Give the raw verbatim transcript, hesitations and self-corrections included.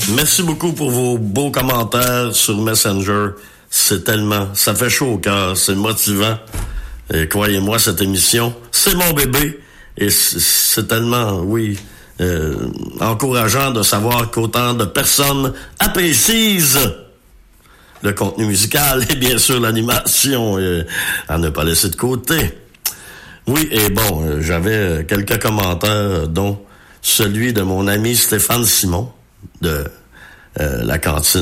Merci beaucoup pour vos beaux commentaires sur Messenger. C'est tellement, ça fait chaud au cœur, c'est motivant. Et croyez-moi, cette émission, c'est mon bébé. Et c'est, c'est tellement, oui, euh, encourageant de savoir qu'autant de personnes apprécient le contenu musical et bien sûr l'animation euh, à ne pas laisser de côté. Oui, et bon, euh, j'avais quelques commentaires, dont celui de mon ami Stéphane Simon de euh, la cantine